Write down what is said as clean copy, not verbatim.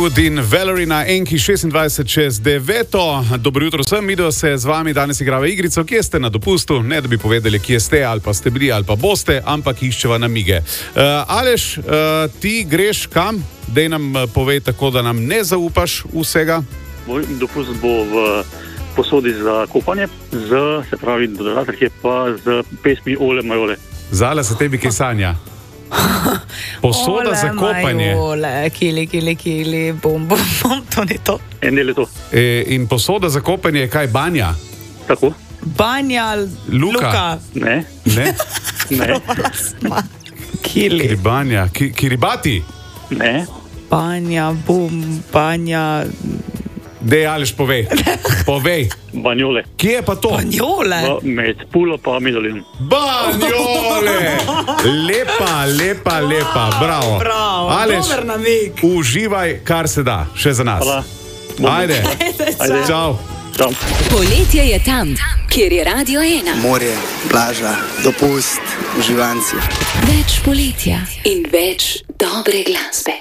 Wood in Valerie na Enki 26:09. Dobro jutro vsem, midva se z vami danes igrava igrico, kje ste na dopustu, ne da bi povedali, kje ste, ali pa ste bili, ali pa boste, ampak iščeva namige. Aleš, ti greš kam? Dej nam povej tako, da nam ne zaupaš vsega. Moj dopust bo v posodi za kopanje, se pravi dodatek je pa z pesmi Ole Majole. Zala se tebi kaj sanja? Posoda za kopanje. Ole, kili, bom, to ni to. En del je to. In posoda za kopanje je kaj, banja? Tako. Banja, Luka. Ne. Ne? Ne. Kili. Kiribanja, kiribati? Ne. Banja, banja. Dej, Aleš, povej. Povej. Banjole. Kje je pa to? Banjole? Med Pulo pa Midolinom. Banjole! Lepa, bravo. Aleš, dober namig. uživaj, kar se da, še za nas. Hvala. Ajde. Čau. Čau. Poletje je tam, kjer je Radio 1. Morje, plaža, dopust, uživanci. Več poletja in več dobre glasbe.